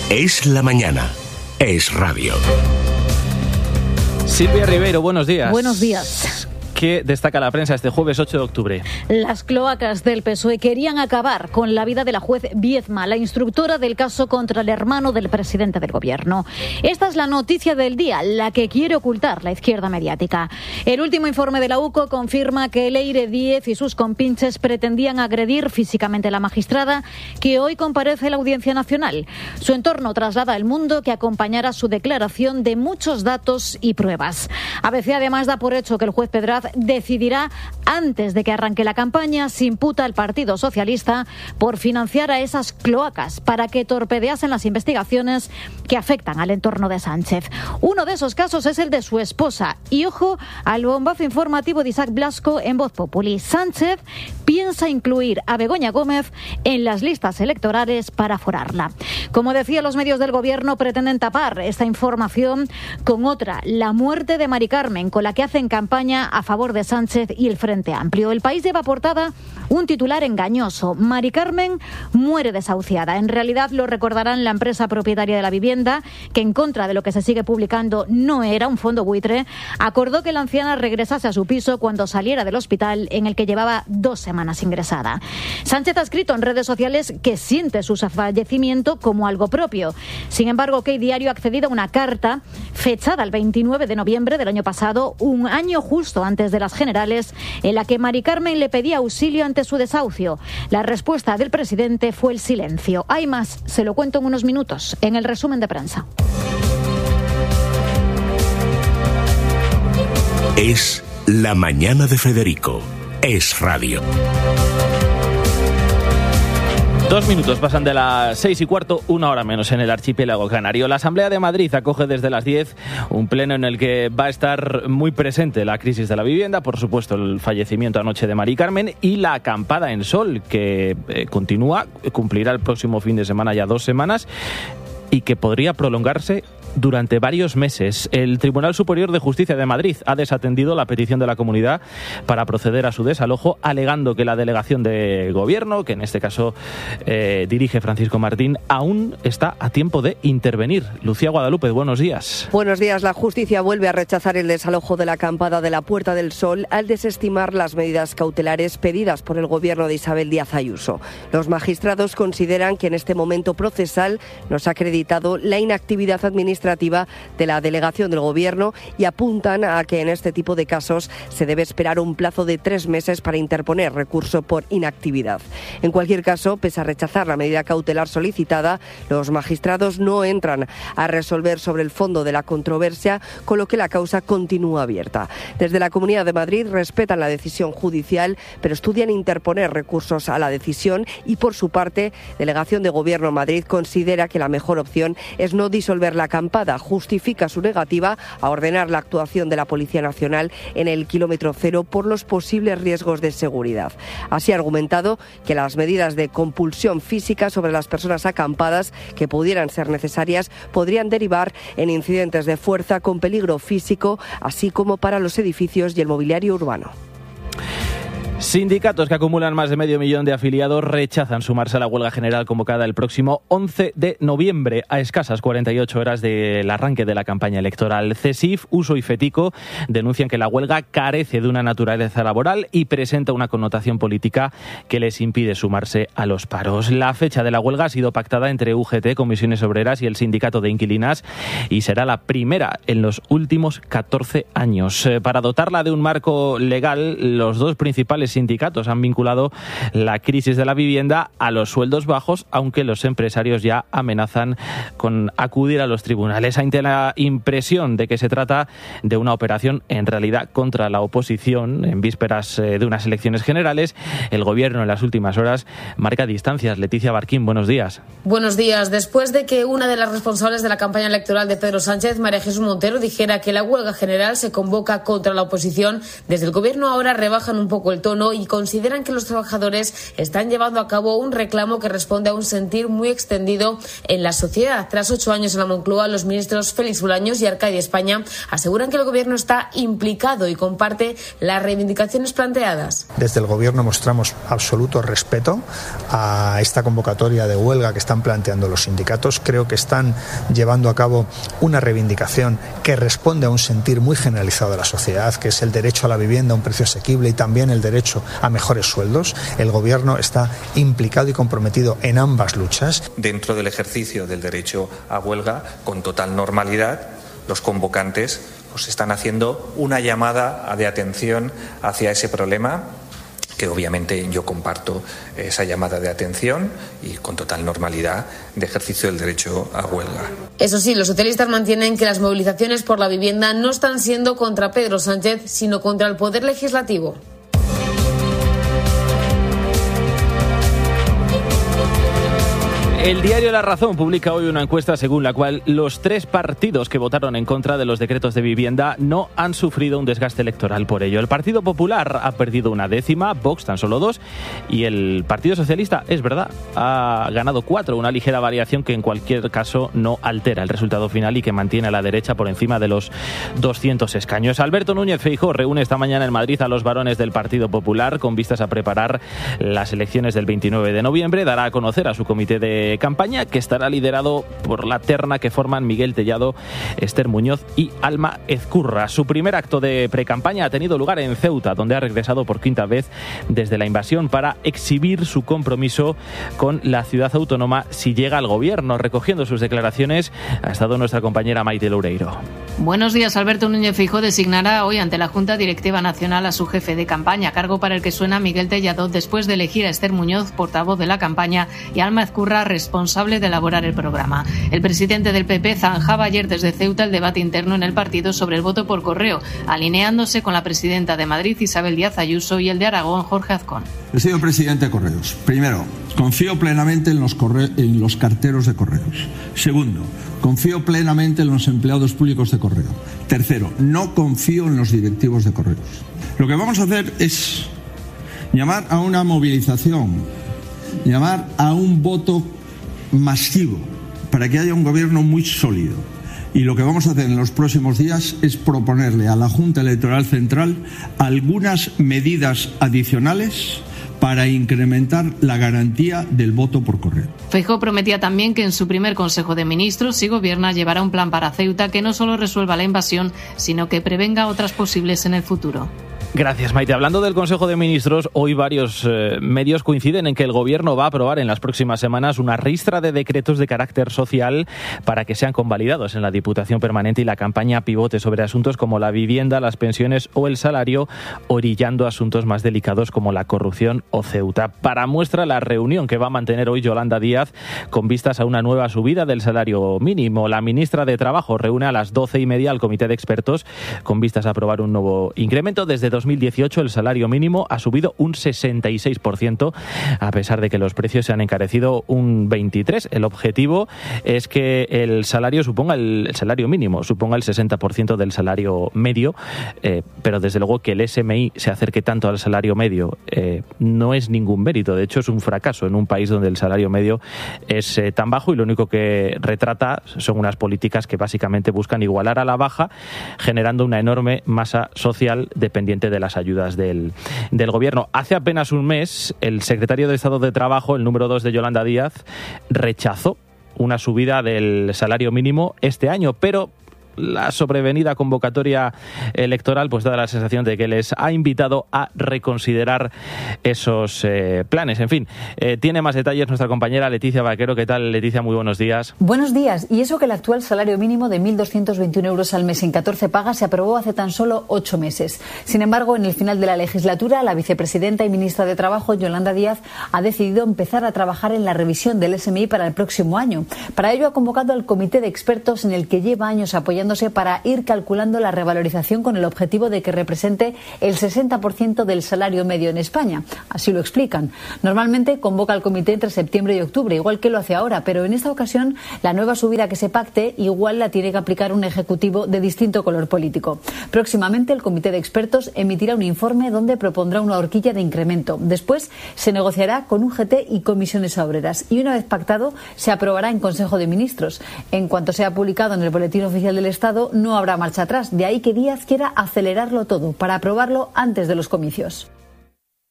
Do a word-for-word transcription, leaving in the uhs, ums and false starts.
Es la mañana. Es radio. Silvia Ribeiro, buenos días. Buenos días. ¿Qué destaca la prensa este jueves ocho de octubre? Las cloacas del P S O E querían acabar con la vida de la juez Viezma, la instructora del caso contra el hermano del presidente del gobierno. Esta es la noticia del día, la que quiere ocultar la izquierda mediática. El último informe de la U C O confirma que Leire Díez y sus compinches pretendían agredir físicamente a la magistrada que hoy comparece en la Audiencia Nacional. Su entorno traslada al Mundo que acompañará su declaración de muchos datos y pruebas. A B C además da por hecho que el juez Pedraz decidirá antes de que arranque la campaña si imputa al Partido Socialista por financiar a esas cloacas para que torpedeasen las investigaciones que afectan al entorno de Sánchez. Uno de esos casos es el de su esposa. Y ojo al bombazo informativo de Isaac Blasco en Voz Populi. Sánchez piensa incluir a Begoña Gómez en las listas electorales para forarla. Como decía, los medios del gobierno pretenden tapar esta información con otra, la muerte de Mari Carmen, con la que hacen campaña a favor de Sánchez y el Frente Amplio. El País lleva a portada un titular engañoso. Mari Carmen muere desahuciada. En realidad lo recordarán la empresa propietaria de la vivienda, que en contra de lo que se sigue publicando no era un fondo buitre, acordó que la anciana regresase a su piso cuando saliera del hospital en el que llevaba dos semanas ingresada. Sánchez ha escrito en redes sociales que siente su fallecimiento como algo propio. Sin embargo, OK Diario ha accedido a una carta fechada el veintinueve de noviembre del año pasado, un año justo antes de las generales, en la que Mari Carmen le pedía auxilio ante su desahucio. La respuesta del presidente fue el silencio. Hay más, se lo cuento en unos minutos, en el resumen de prensa. Es la mañana de Federico. Es radio. Dos minutos pasan de las seis y cuarto, una hora menos en el archipiélago canario. La Asamblea de Madrid acoge desde las diez un pleno en el que va a estar muy presente la crisis de la vivienda, por supuesto el fallecimiento anoche de Mari Carmen y la acampada en Sol, que eh, continúa, cumplirá el próximo fin de semana ya dos semanas y que podría prolongarse durante varios meses. El Tribunal Superior de Justicia de Madrid ha desatendido la petición de la comunidad para proceder a su desalojo, alegando que la delegación de gobierno, que en este caso eh, dirige Francisco Martín, aún está a tiempo de intervenir. Lucía Guadalupe, buenos días. Buenos días. La justicia vuelve a rechazar el desalojo de la acampada de la Puerta del Sol al desestimar las medidas cautelares pedidas por el gobierno de Isabel Díaz Ayuso. Los magistrados consideran que en este momento procesal no se ha acreditado la inactividad administrativa de la delegación del gobierno y apuntan a que en este tipo de casos se debe esperar un plazo de tres meses para interponer recurso por inactividad. En cualquier caso, pese a rechazar la medida cautelar solicitada, los magistrados no entran a resolver sobre el fondo de la controversia, con lo que la causa continúa abierta. Desde la Comunidad de Madrid respetan la decisión judicial, pero estudian interponer recursos a la decisión y, por su parte, Delegación de Gobierno Madrid considera que la mejor opción es no disolver la acampada. Justifica su negativa a ordenar la actuación de la Policía Nacional en el kilómetro cero por los posibles riesgos de seguridad. Así ha argumentado que las medidas de compulsión física sobre las personas acampadas que pudieran ser necesarias podrían derivar en incidentes de fuerza con peligro físico, así como para los edificios y el mobiliario urbano. Sindicatos que acumulan más de medio millón de afiliados rechazan sumarse a la huelga general convocada el próximo once de noviembre, a escasas cuarenta y ocho horas del arranque de la campaña electoral. CESIF, Uso y FETICO denuncian que la huelga carece de una naturaleza laboral y presenta una connotación política que les impide sumarse a los paros. La fecha de la huelga ha sido pactada entre U G T, Comisiones Obreras y el Sindicato de Inquilinas y será la primera en los últimos catorce años. Para dotarla de un marco legal, los dos principales sindicatos han vinculado la crisis de la vivienda a los sueldos bajos, aunque los empresarios ya amenazan con acudir a los tribunales ante la impresión de que se trata de una operación en realidad contra la oposición. En vísperas de unas elecciones generales, el gobierno en las últimas horas marca distancias. Leticia Barquín, buenos días. Buenos días. Después de que una de las responsables de la campaña electoral de Pedro Sánchez, María Jesús Montero, dijera que la huelga general se convoca contra la oposición, desde el gobierno ahora rebajan un poco el tono no y consideran que los trabajadores están llevando a cabo un reclamo que responde a un sentir muy extendido en la sociedad. Tras ocho años en la Moncloa, los ministros Félix Bolaños y Arcadio España aseguran que el Gobierno está implicado y comparte las reivindicaciones planteadas. Desde el Gobierno mostramos absoluto respeto a esta convocatoria de huelga que están planteando los sindicatos. Creo que están llevando a cabo una reivindicación que responde a un sentir muy generalizado de la sociedad, que es el derecho a la vivienda a un precio asequible y también el derecho a mejores sueldos. El Gobierno está implicado y comprometido en ambas luchas. Dentro del ejercicio del derecho a huelga, con total normalidad, los convocantes pues, están haciendo una llamada de atención hacia ese problema, que obviamente yo comparto esa llamada de atención y con total normalidad de ejercicio del derecho a huelga. Eso sí, los socialistas mantienen que las movilizaciones por la vivienda no están siendo contra Pedro Sánchez, sino contra el Poder Legislativo. El diario La Razón publica hoy una encuesta según la cual los tres partidos que votaron en contra de los decretos de vivienda no han sufrido un desgaste electoral por ello. El Partido Popular ha perdido una décima, Vox tan solo dos, y el Partido Socialista, es verdad, ha ganado cuatro, una ligera variación que en cualquier caso no altera el resultado final y que mantiene a la derecha por encima de los doscientos escaños. Alberto Núñez Feijóo reúne esta mañana en Madrid a los varones del Partido Popular con vistas a preparar las elecciones del veintinueve de noviembre. Dará a conocer a su comité de campaña, que estará liderado por la terna que forman Miguel Tellado, Esther Muñoz y Alma Ezcurra. Su primer acto de precampaña ha tenido lugar en Ceuta, donde ha regresado por quinta vez desde la invasión para exhibir su compromiso con la ciudad autónoma si llega al gobierno. Recogiendo sus declaraciones ha estado nuestra compañera Maite Loureiro. Buenos días. Alberto Núñez Feijóo designará hoy ante la Junta Directiva Nacional a su jefe de campaña, cargo para el que suena Miguel Tellado después de elegir a Esther Muñoz, portavoz de la campaña, y Alma Ezcurra, responsable de elaborar el programa. El presidente del P P zanjaba ayer desde Ceuta el debate interno en el partido sobre el voto por correo, alineándose con la presidenta de Madrid, Isabel Díaz Ayuso, y el de Aragón, Jorge Azcón. Señor presidente de Correos, primero, confío plenamente en los, corre- en los carteros de Correos. Segundo, confío plenamente en los empleados públicos de Correo. Tercero, no confío en los directivos de Correos. Lo que vamos a hacer es llamar a una movilización, llamar a un voto masivo para que haya un gobierno muy sólido. Y lo que vamos a hacer en los próximos días es proponerle a la Junta Electoral Central algunas medidas adicionales para incrementar la garantía del voto por correo. Feijóo prometía también que en su primer Consejo de Ministros, si gobierna, llevará un plan para Ceuta que no solo resuelva la invasión, sino que prevenga otras posibles en el futuro. Gracias, Maite. Hablando del Consejo de Ministros, hoy varios eh, medios coinciden en que el Gobierno va a aprobar en las próximas semanas una ristra de decretos de carácter social para que sean convalidados en la Diputación Permanente y la campaña pivote sobre asuntos como la vivienda, las pensiones o el salario, orillando asuntos más delicados como la corrupción o Ceuta. Para muestra, la reunión que va a mantener hoy Yolanda Díaz con vistas a una nueva subida del salario mínimo. La ministra de Trabajo reúne a las doce y media al comité de expertos con vistas a aprobar un nuevo incremento. Desde dos mil dieciocho el salario mínimo ha subido un sesenta y seis por ciento, a pesar de que los precios se han encarecido un veintitrés por ciento. El objetivo es que el salario suponga el, el salario mínimo suponga el sesenta por ciento del salario medio, eh, pero desde luego que el S M I se acerque tanto al salario medio eh, no es ningún mérito. De hecho, es un fracaso en un país donde el salario medio es eh, tan bajo y lo único que retrata son unas políticas que básicamente buscan igualar a la baja, generando una enorme masa social dependiente de las ayudas del, del gobierno. Hace apenas un mes, el secretario de Estado de Trabajo, el número dos de Yolanda Díaz, rechazó una subida del salario mínimo este año, pero la sobrevenida convocatoria electoral pues da la sensación de que les ha invitado a reconsiderar esos eh, planes. En fin, eh, tiene más detalles nuestra compañera Leticia Vaquero. ¿Qué tal, Leticia? Muy buenos días. Buenos días. Y eso que el actual salario mínimo de mil doscientos veintiuno euros al mes en catorce pagas se aprobó hace tan solo ocho meses. Sin embargo, en el final de la legislatura, la vicepresidenta y ministra de Trabajo, Yolanda Díaz, ha decidido empezar a trabajar en la revisión del S M I para el próximo año. Para ello ha convocado al comité de expertos en el que lleva años apoyando negociándose para ir calculando la revalorización con el objetivo de que represente el sesenta por ciento del salario medio en España. Así lo explican. Normalmente convoca al comité entre septiembre y octubre, igual que lo hace ahora, pero en esta ocasión la nueva subida que se pacte igual la tiene que aplicar un ejecutivo de distinto color político. Próximamente el comité de expertos emitirá un informe donde propondrá una horquilla de incremento. Después se negociará con U G T y comisiones obreras y una vez pactado se aprobará en Consejo de Ministros. En cuanto sea publicado en el Boletín Oficial del Estado no habrá marcha atrás. De ahí que Díaz quiera acelerarlo todo para aprobarlo antes de los comicios.